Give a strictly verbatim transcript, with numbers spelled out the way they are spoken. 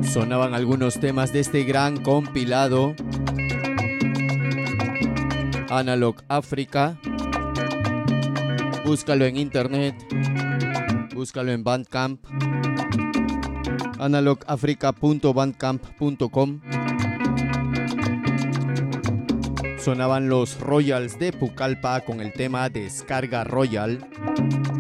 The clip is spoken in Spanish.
Sonaban algunos temas de este gran compilado Analog Africa. Búscalo en internet, búscalo en Bandcamp, analog africa punto bandcamp punto com. Sonaban los Royals de Pucallpa con el tema Descarga Royal.